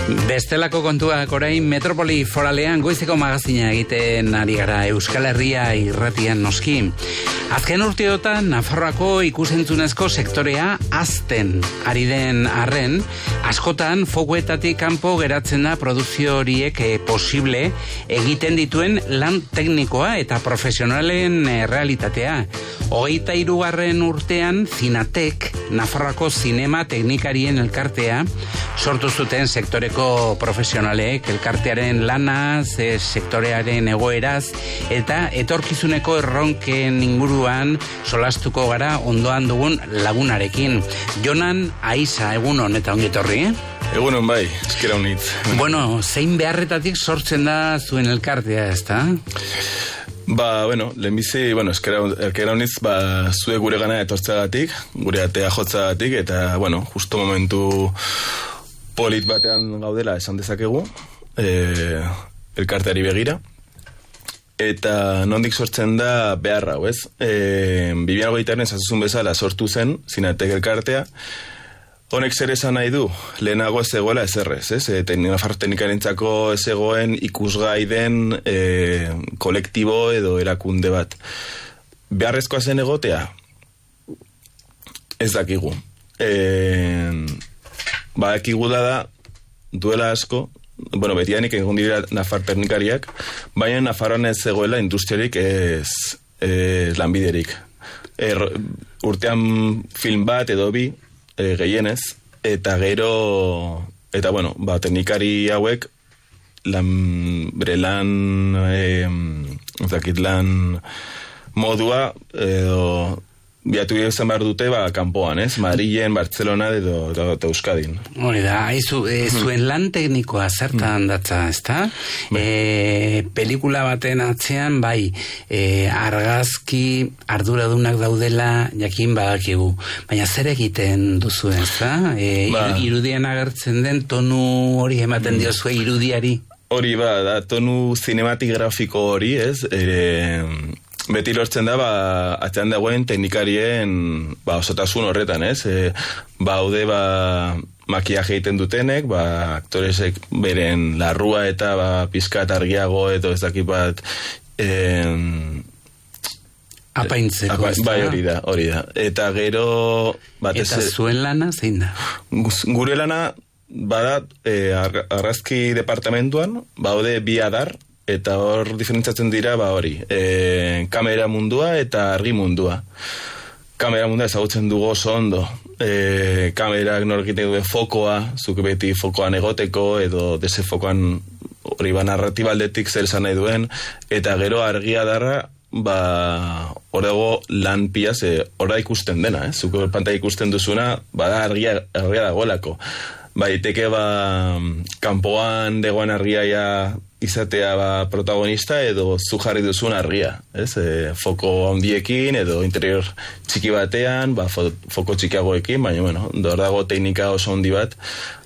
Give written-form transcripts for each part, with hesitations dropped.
Bestelako kontuak orain Metropoli Foralean goizeko magazina egiten ari gara Euskal Herria irratian noski. Azken urteotan Nafarroako ikusentzunezko sektorea hazten ari den arren, askotan fokuetatik kanpo geratzen da produkzio horiek posible egiten dituen lan teknikoa eta profesionalen realitatea. 23. urtean Zinatek, Nafarroako zinema teknikarien elkartea, sortu zuten sektoreko profesionalek elkartearen lanaz, sektorearen egoeraz eta etorkizuneko erronken inguruan solastuko gara ondoan dugun lagunarekin. Jonan Aiza, egunon eta ongetorri, Egunon bai, eskera honitz. Bueno, zein beharretatik sortzen da zuen elkartea, ezta? Lehenbizi, eskera honitz, zue gure gana etortzagatik, gure atea jotzagatik, eta, justo momentu polit batean gaudela esan dezakegu, elkarteari begira. Eta nondik sortzen da behar hau, ez? 2008an esazuzun bezala sortu zen, Zinatek elkartea. Honek zer esan nahi du, lehenago ez egoela ezerrez, ez? Nafarro teknikarentzako ez egoen ikusgai den kolektibo edo erakunde bat. Beharrezkoa zen egotea? Ez dakigu. Badakigu da duela asko, betianik egon dira Nafar teknikariak, baina Nafarroan ez egoela industriarik ez lanbiderik. Urtean film bat edo bi, gehienez, eta gero, teknikari hauek bere lan modua edo biatu izan behar dute kanpoan, ez? Madrilen, Bartzelona edo Euskadin. Hori da, zuen lan teknikoa zertan datza, ezta? Pelikula baten atzean, argazki arduradunak daudela jakin badakigu. Baina zer egiten duzu, ezta? Irudian agertzen den tonu hori ematen diozue irudiari? Hori da tonu zinematik grafiko hori, ez? Beti lortzen da, atzean dagoen teknikarien osotasun horretan, ez? Haude, makiaje egiten dutenek, aktoresek beren larrua eta pizkat argiago edo ez dakit bat apaintzeko, ez da? Hori da. Eta gero... Eta zuen lana zein da? Gure lana, argazki departamentuan, haude bi adar, eta hor diferentzatzen dira, kamera mundua eta argi mundua. Kamera mundua ezagutzen dugu oso ondo. Kamerak norgiten duen fokoa, zuk beti fokoan egoteko, edo desefokoan hori narratiba aldetik zer esan nahi duen, eta gero argia darra, hor dago lan pia, hor da ikusten dena, zuk pantalla ikusten duzuna, argia dagoelako. Baiteke kanpoan degoan argia izatea protagonista edo zu jarri duzun argia, ez? Foko handiekin edo interior txiki batean, foko txikiagoekin, baina, hor dago teknika oso handi bat,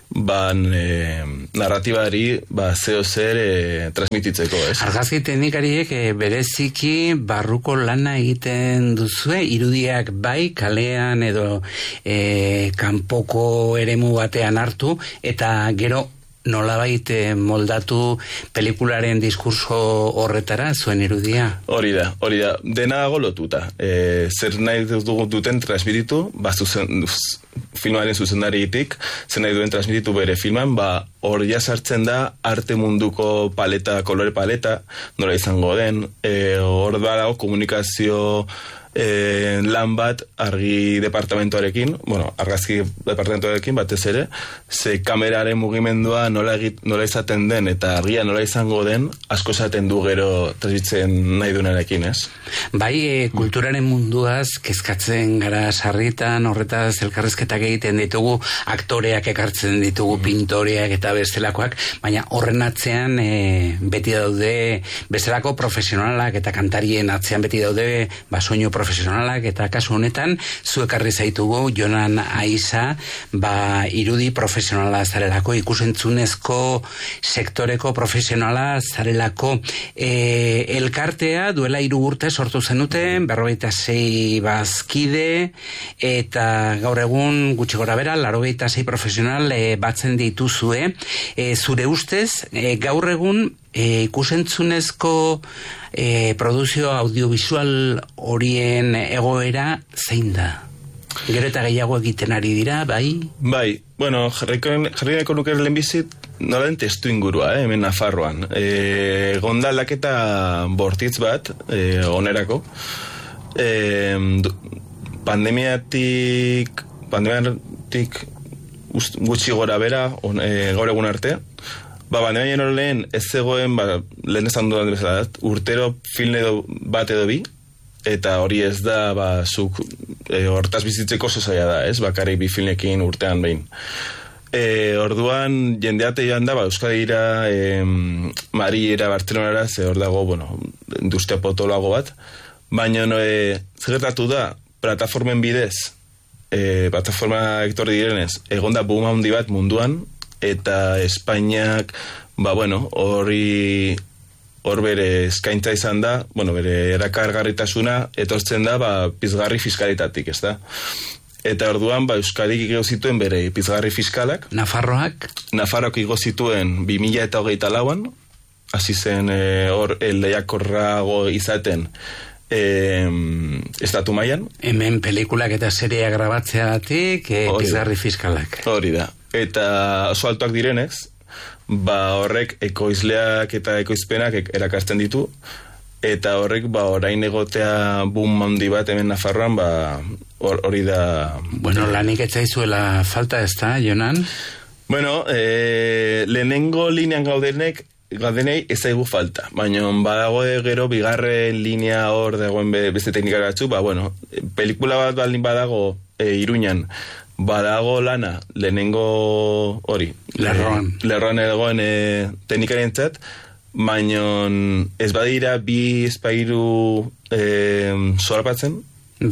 narratibari zeo zer transmititzeko, ez? Argazki teknikariek bereziki barruko lana egiten duzue, irudiak kalean edo kanpoko eremu batean hartu, eta gero nolabait moldatu pelikularen diskurso horretara zuen irudia? Hori da, dena dago lotuta. Zer nahi duten transmititu, filmaren zuzendaritik, zer nahi duen transmititu bere filman, hor sartzen da arte munduko paleta, kolore paleta, nola izango den, hor dago komunikazio lan bat argi departamentoarekin, argazki departamentoarekin batez ere, ze kameraren mugimendua nola izaten den eta argia nola izango den, asko esaten du gero transmitzen nahi duenarekin, ez? Kulturaren munduaz kezkatzen gara sarritan, horretaz elkarrezketak egiten ditugu, aktoreak ekartzen ditugu, pintoreak eta bestelakoak, baina horren atzean beti daude, bestelako profesionalak eta kantarien atzean beti daude soinu profesionalak, eta kasu honetan, zuekarri zaitugu, Jonan Aiza, irudi profesionala zarelako, ikusentzunezko sektoreko profesionala zarelako. Elkartea duela 3 urte sortu zenuten, 46 bazkide, eta gaur egun gutxi gora bera, 86 profesional batzen dituzue. Zure ustez, gaur egun ikusentzunezko produzio audiovisual horien egoera zein da? Gero eta gehiago egiten ari dira, bai? Bai, bueno, jarriko nuke lehenbizit nolen testu ingurua, hemen Nafarroan. Gonda aldaketa bortitz bat, onerako. Pandemiatik gutxi gora bera, gaur egun arte, pandemia nire lehen ez zegoen, lehen esan dudan bezala, urtero film bat edo bi, eta hori ez da, zuk hortaz bizitzeko zozaia da, ez? Bakarrik 2 filmekin urtean behin. Orduan, jendeate joan da, Euskadira, Mariera, Bartzelonara, ze hor dago, industria potoloago bat, baina zegertatu da, plataformen bidez, plataforma etorri direnez, egonda boom handi bat munduan, eta Espainiak, hor bere eskaintza izan da, bere erakargarritasuna etortzen da, pizgarri fiskalitatik, ez da? Eta orduan, Euskadik igo zituen bere pizgarri fiskalak. Nafarroak igo zituen 2024an, hasi zen hor lehiakorrago izaten, estatu mailan. Hemen pelikulak eta seria grabatzeatik pizgarri fiskalak. Hori da. Eta oso altuak direnez, horrek ekoizleak eta ekoizpenak erakasten ditu, eta horrek orain egotea boom handi bat hemen Nafarroan, hori da... Lanik etzaizuela falta ez da, Jonan? Lehenengo linean gaudenei ez zaigu falta, baina badago gero bigarren linea hor dagoen beste teknika batzu, pelikula bat baldin badago Iruñan, badago lana, lehenengo hori, lerroan edagoen teknikaren zat, baina ez badira 2 espairu zorapatzen,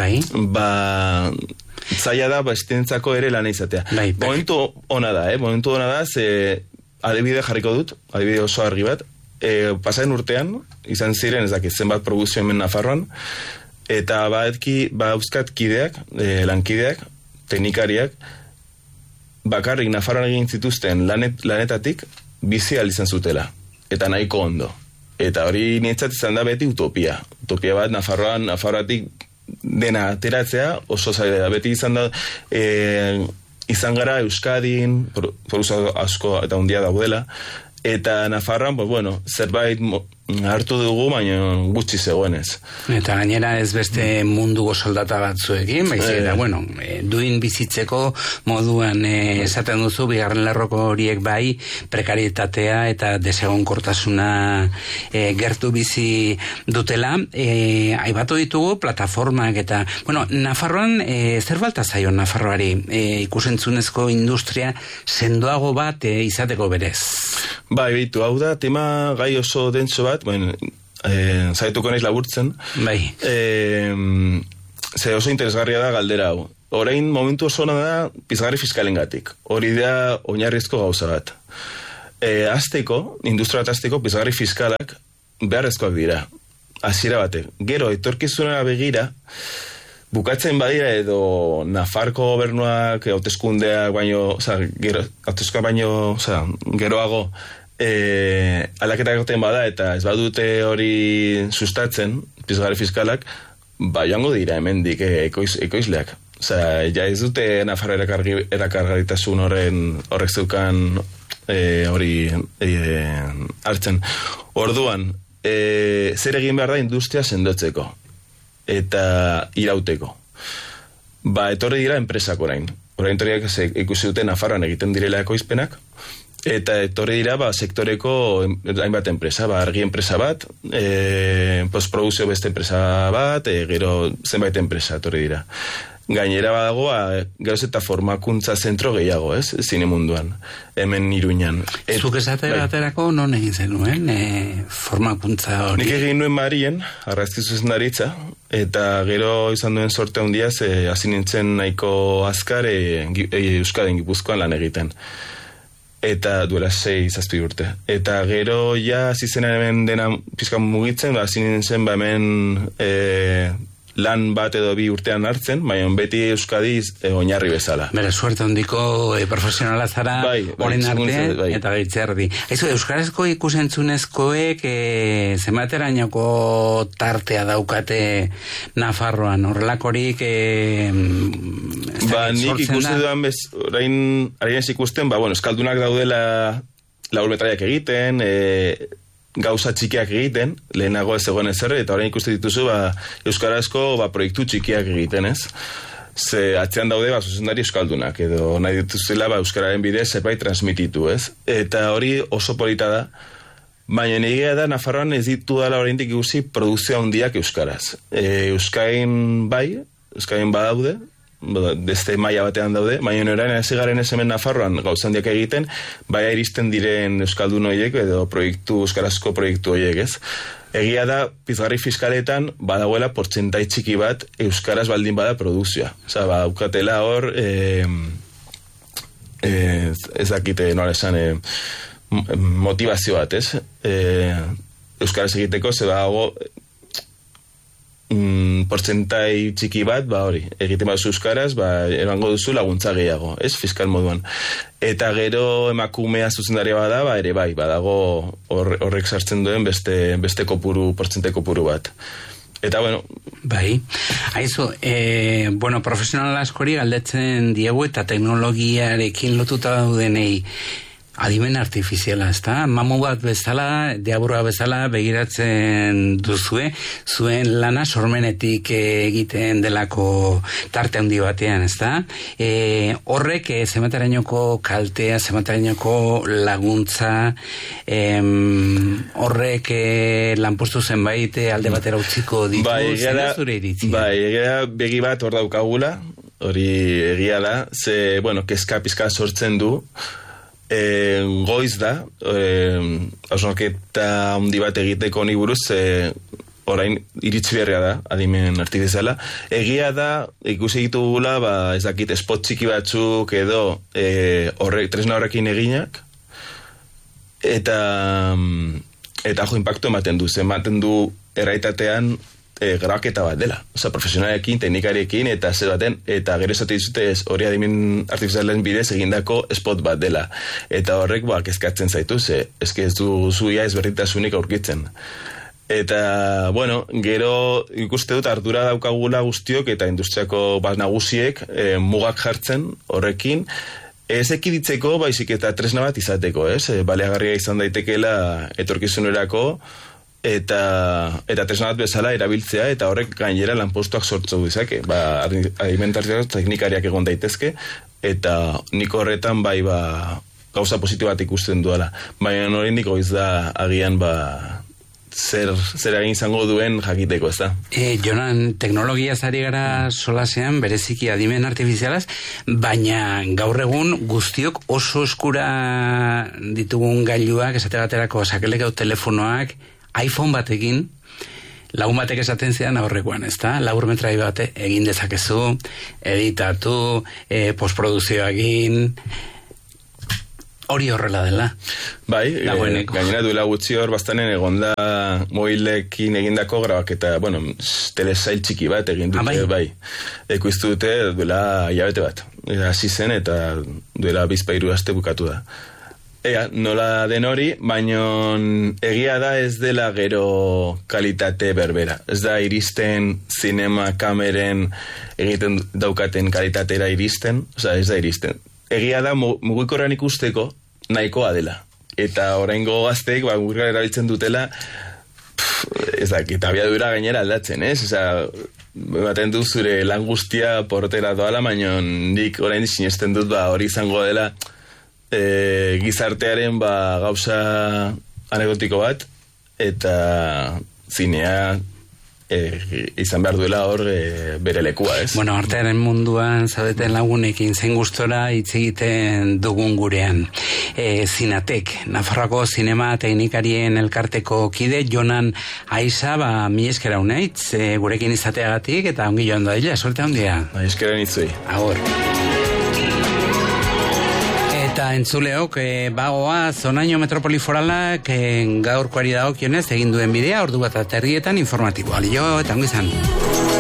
zaila da, estentzako ere lana izatea. Momentu ona da, ze adibide jarriko dut, adibide oso argi bat, pasaren urtean, izan ziren, ez dakit, zenbat produzio hemen Nafarroan, eta euskat kideak, lankideak, teknikariak, bakarrik Nafarroan egin zituzten lanetatik bizi izan zutela, eta nahiko ondo. Eta hori nietzat izan da beti utopia. Utopia bat Nafarroatik dena ateratzea oso zaila da. Beti izan da, izan gara Euskadin, produzio asko eta hundia daudela, eta Nafarroan, zerbait hartu dugu, baina gutxi zegoenez. Eta gainera ez beste munduko soldata batzuekin, eta, duin bizitzeko moduan esaten duzu, bigarren lerroko horiek bai, prekarietatea eta desegonkortasuna gertu bizi dutela. Aibatu ditugu plataformak eta, Nafarroan, zer falta zaio Nafarroari ikusentzunezko industria sendoago bat izateko berez? Bai, bitu, hau da, tema gai oso dentso bat, zaituko naiz laburtzen. Bai. Ze oso interesgarria da galdera hau. Orain momentu oso ona da pizgarri fiskalengatik. Hori da oinarrizko gauza bat. Industria bat azteko, pizgarri fiskalak beharrezkoak dira. Hasiera batek. Gero, etorkizunera begira, bukatzen badira edo Nafarko gobernuak hauteskundeak geroago aldaketa egoten bada eta ez badute hori sustatzen pizgarri fiskalak, joango dira hemendik ekoizleak. Ja ez dute Nafarro erakargarritasun horrek zeukan hori hartzen. Orduan, zer egin behar da industria sendotzeko eta irauteko. Etorri dira enpresak orain. Orain toriak ikusi dute Nafarroan egiten direla ekoizpenak, eta etorri dira sektoreko hainbat enpresa, argi enpresa bat, postproduzio beste enpresa bat, gero zenbait enpresa etorri dira. Gainera badago, geroz eta formakuntza zentro gehiago, zine munduan, hemen Iruñan. Zuk esaterako non egin zenuen formakuntza hori? Nik egin nuen Marien, arrazki zuzendaritza, Eta gero izan duen sorte handiaz, hasi nintzen nahiko azkar Euskadin Gipuzkoan lan egiten. Eta duela 6-7 urte. Eta gero ja hasi zen hemen dena pizka mugitzen, hasi nintzen hemen lan bat edo bi urtean hartzen, baina beti Euskadi oinarri bezala. Bere, suerte handiko profesionala zara horren arte eta gaitzerdi. Aizu, euskarazko ikusentzunezkoek zenbaterainoko tartea daukate Nafarroan, horrelakorik nik ikusi duan orain arienez ikusten, eskaldunak daudela laburmetraiak egiten, gauza txikiak egiten, lehenago ez egon ezer, eta orain ikusten dituzu euskarazko proiektu txikiak egiten, ez? Ze atzean daude zuzendari euskaldunak, edo nahi dituzela euskararen bidez zerbait transmititu, ez? Eta hori oso polita da, baina egia da Nafarroan ez ditu dala oraindik ikusi produkzio handiak euskaraz. Euskain badaude, beste maila batean daude, baina orain hasi garen ez hemen Nafarroan gauzandiak egiten, baina iristen diren euskaldun horiek edo euskarazko proiektu horiek, ez? Egia da, pizgarri fiskaletan badagoela portzentai txiki bat euskaraz baldin bada produkzioa. Osa, ukatela hor ez dakite nola esan motivazio bat, ez? Euskaraz egiteko ze dago portzentai txiki bat, hori, egiten baduzu euskaraz, erango duzu laguntza gehiago, ez, fiskal moduan. Eta gero emakumea zuzendaria bada, ere bai, badago horrek sartzen duen beste kopuru, portzentai kopuru bat. Eta, Bai, haizu, profesional askori galdetzen diegu eta teknologiarekin lotuta daudenei adimen artifiziala, ezta? Mamu bat bezala, deaburua bezala begiratzen duzue, zuen lana sormenetik egiten delako tarte handi batean, ezta? Horrek zenbaterainoko kaltea, zenbaterainoko laguntza, horrek lanpostu zenbait alde batera utziko ditu, zena zure iritzi? Egia begi bat hor daukagula, hori egia da, ze, kezka pizka sortzen du, goiz da, hausnarketa handi bat egiteko honi buruz, orain iritsi berria da, adimen artifiziala. Egia da, ikusi ditugula, ez dakit, spot txiki batzuk edo tresna horrekin eginak, eta impacto ematen du erraitatean grabaketa bat dela. Osa, profesionalekin, teknikariekin, eta zer baten, eta gero esate dizute hori adimen artifizialen bidez egindako spot bat dela. Eta horrek, kezkatzen zaitu, ez du zuia ezberdintasunik aurkitzen. Eta, gero ikuste dut ardura daukagula guztiok, eta industriako nagusiek mugak jartzen horrekin, ez ekiditzeko, baizik eta tresna bat izateko, ez? Baliagarria izan daitekeela etorkizunerako, eta tresna bat bezala erabiltzea, eta horrek gainera lanpostuak sortzu dizake. Alimentazio teknikariak egon daitezke, eta nik horretan gauza positibo bat ikusten duela. Baina oraindik goiz da agian zer egin izango duen jakiteko, ez da? Jonan, teknologiaz ari gara solasean, bereziki adimen artifizialaz, baina gaur egun guztiok oso eskura ditugun gailuak, esate baterako sakeleko telefonoak, iPhone batekin, lagun batek esaten zidan aurrekoan, ezta? Laburmetrai bat egin dezakezu, editatu, postproduzioa egin, hori horrela dela. Bai, gainera duela gutxi hor bastanen egonda mobilekin egindako grabaketa, telesail txiki bat egin dute, bai. Ekuiztu dute duela hilabete bat. Hasi zen eta duela 2-3 aste bukatu da. Nola den hori, baina egia da ez dela gero kalitate berbera. Ez da iristen zinema kameren egiten daukaten kalitatera iristen, ez da iristen. Egia da mugikorrean ikusteko nahikoa dela. Eta oraingo gazteek mugikorra erabiltzen dutela, ez da, eta abiadura gainera aldatzen, ez? Baten du zure lan guztia portera doala, baina nik orain sinesten dut hori izango dela gizartearen gauza anekdotiko bat, eta zinea izan behar duela hor bere lekua, ez? Bueno, artearen munduan zaudeten lagunekin zein gustora hitz egiten dugun gurean. Zinatek, Nafarroako zinema teknikarien elkarteko kide Jonan Aiza, mi eskera uneitz, gurekin izateagatik eta ongi joan daila, suerte handia. Eskera nitzui. Agur. Eta entzuleok, bagoa Zonaino Metropoli Foralak gaurkoari dagokionez egin duen bidea, ordu bat aterrietan informatiboa. Alio, eta ongi izan.